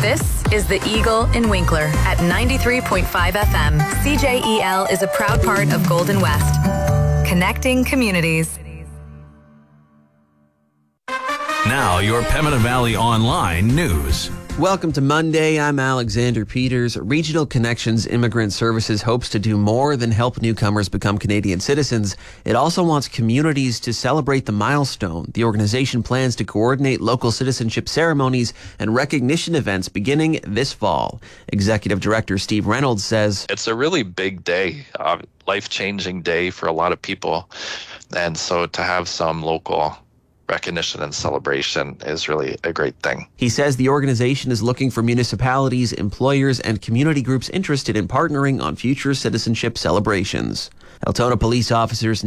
This is the Eagle in Winkler at 93.5 FM. CJEL is a proud part of Golden West. Connecting communities. Now, your Pembina Valley Online news. Welcome to Monday. I'm Alexander Peters. Regional Connections Immigrant Services hopes to do more than help newcomers become Canadian citizens. It also wants communities to celebrate the milestone. The organization plans to coordinate local citizenship ceremonies and recognition events beginning this fall. Executive Director Steve Reynolds says, "It's a really big day, life-changing day for a lot of people. And so to have some local recognition and celebration is really a great thing." He says the organization is looking for municipalities, employers, and community groups interested in partnering on future citizenship celebrations. Altona police officers